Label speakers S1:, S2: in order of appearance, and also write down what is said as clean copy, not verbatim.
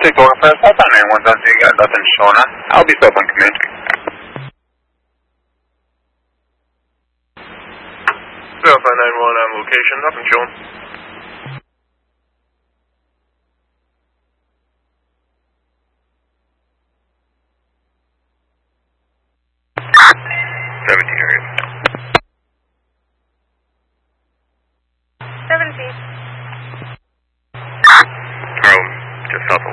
S1: take over first. I found anyone on so you got nothing showing up. I'll be stuff on command.
S2: Verify 911 on location, nothing showing.
S3: Just south